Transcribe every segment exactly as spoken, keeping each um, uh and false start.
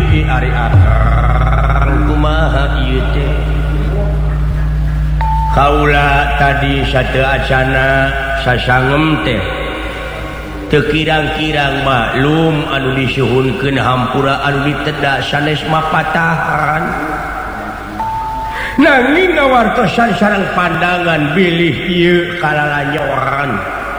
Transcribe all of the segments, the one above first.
ari akang kumaha ieu teh kaula tadi sateu acana sasangem teh teu kirang-kirang maklum anu disuhunkeun hampura anu ditedak sanes mapatahan nanging ngawartosan sareng pandangan bilih ieu kalalanyoran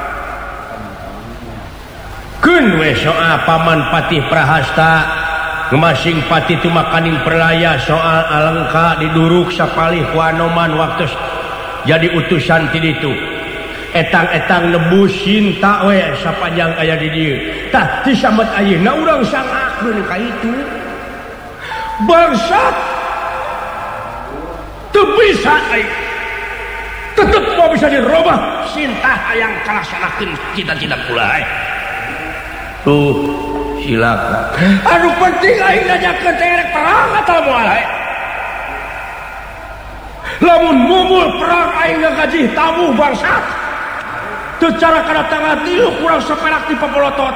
keun we soal paman Patih Prahasta ngemasing pati tumakaning perlaya soal alengka diduruk sapalih ku Anoman waktu jadi utusan ti ditu etang-etang nebus cinta we sapanjang aya di dieu tah ti sambat ayeuna urang sangakeun ka itu bangsat teu bisa ai tetep mau bisa dirobah cinta hayang kalaksanakeun cita-cita kula ai tuh silakan anu penting aing ngajakeun teh rek perang atawa moal ai lamun mumul perang aing ngagajih tamu bangsat teu cara kana tanggal tilu kurang saperak di papolotot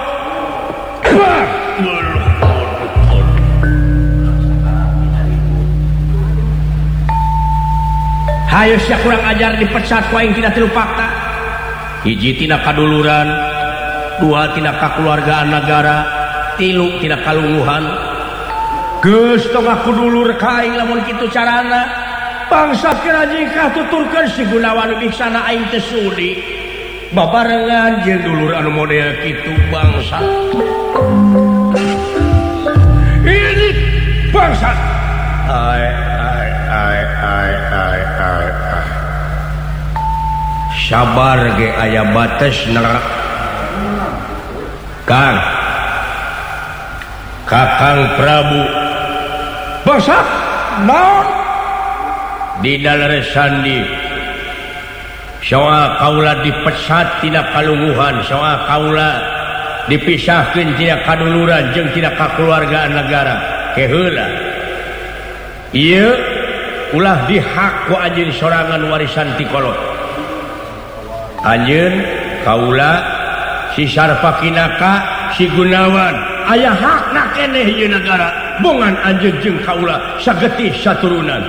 hayu sia kurang ajar dipecat ku aing tina tilu fakta hiji tina kaduluran dua tina kakeluargaan negara tilu tina kalungguhan geus tong aku dulur ka aing lamun kitu carana bangsa kira jika tuturkeun si Gunawan Wibiksana aing teh sudi babarengan jeung dulur anu model kitu bangsa ini bangsa ai ai ai ai ai ai sabar ge aya batesna Kang Kakang Prabu bangsa naon di dalam sandi soal kaula dipecat tina kalungguhan soal kaula dipisahkeun tina kaduluran jeung tina kakeluargaan negara keheula ieu ulah dihak ku anjeun sorangan warisan ti kolot anjeun kaula si Sarpakinaka si Gunawan aya hakna keneh ieu negara bongan anjeun jeung kaula sagetih saturunan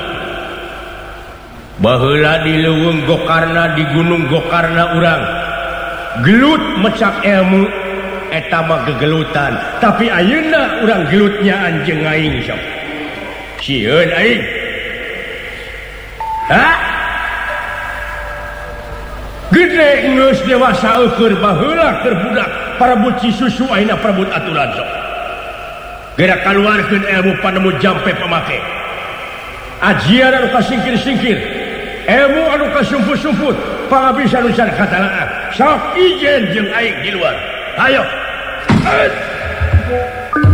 baheula di leuweung Gokarna di gunung Gokarna urang gelut mecak ilmu eta mah gegelutan tapi ayeuna urang gelutnya anjeung aing sok sieun aing ha gede geus dewasa eukeur baheula keur budak parebut si susu ayeuna parebut aturan sok geura kaluarkeun ilmu panemu jampe pamake ajian anu kasingkir-singkir ilmu anu kasumput-sumput pangabisa nu can katalaan sok ijen jeung aing di luar ayo